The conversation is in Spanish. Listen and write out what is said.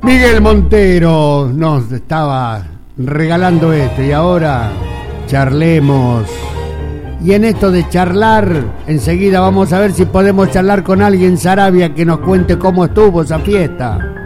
Miguel Montero nos estaba regalando esto y ahora charlemos. Y en esto de charlar, enseguida vamos a ver si podemos charlar con alguien Sarabia que nos cuente cómo estuvo esa fiesta.